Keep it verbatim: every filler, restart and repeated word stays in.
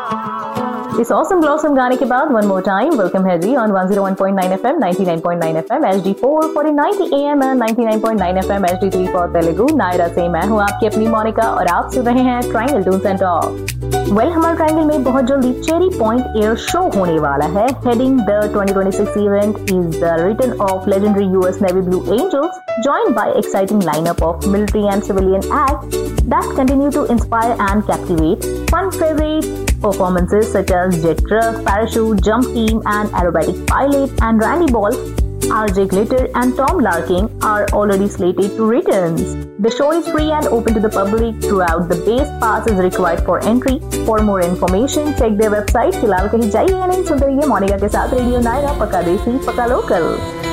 इस awesome blossom गाने के बाद वन मोर टाइम वेलकम है जी on one zero one point nine FM, ninety nine point nine FM, H D four for ninety am and ninety nine point nine FM, H D three for Telugu. Naira से मैं हूँ आपकी अपनी मोनिका और आप सुन रहे हैं triangle Toons and talk. Well, हमारे ट्रायंगल में बहुत जल्दी चेरी पॉइंट एयर शो होने वाला है। Heading the twenty twenty six event is the return of legendary US navy blue angels, joined by exciting lineup of military and civilian acts that continue to inspire and captivate. Fun favorite performances such as jet truck, parachute, jump team, and aerobatic pilot and Randy Ball, R J Glitter, and Tom Larkin are already slated to return. The show is free and open to the public throughout. The base pass is required for entry. For more information, check their website. फिलहाल कहीं जाइए या नहीं, सुनते रहिए मोनिका के साथ radio Naira, पक्का देसी पक्का लोकल।